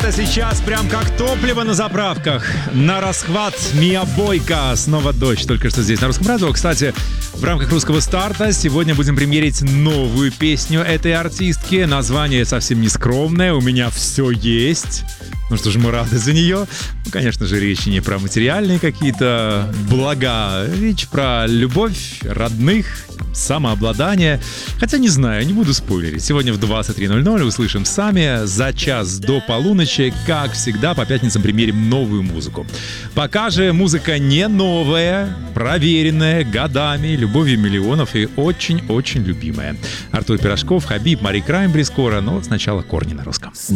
Это сейчас прям как топливо на заправках. На расхват Миа Бойка. Снова дождь. Только что здесь на Русском радио. Кстати, в рамках русского старта сегодня будем премьерить новую песню этой артистки. Название совсем не скромное. У меня все есть. Ну что ж, мы рады за нее. Ну, конечно же, речь не про материальные какие-то блага. Речь про любовь, родных, самообладание. Хотя не знаю, не буду спойлерить. Сегодня в 23:00 услышим сами. За час до полуночи, как всегда, по пятницам премьерим новую музыку. Пока же музыка не новая, проверенная годами, любовью миллионов и очень-очень любимая. Артур Пирожков, Хабиб, Мари Краймбри скоро, но сначала корни на русском.